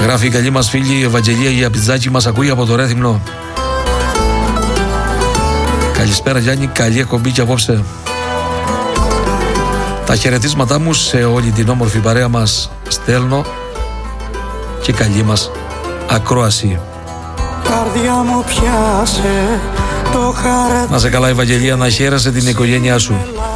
Γράφει η καλή μας φίλη η Ευαγγελία Γιαπιτζάκη, μας ακούει από το Ρέθυμνο. Καλησπέρα Γιάννη, καλή εκπομπή και απόψε. Τα χαιρετίσματά μου σε όλη την όμορφη παρέα μας στέλνω και καλή μας ακρόαση. Καρδιά μου πιάσε το χαρέ. Να σε καλά Ευαγγελία, να χαίρεσαι την οικογένειά σου.